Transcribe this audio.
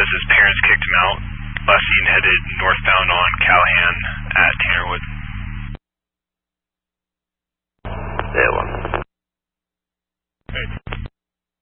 says his parents kicked him out. Last seen headed northbound on Callahan at Tannerwood. There one.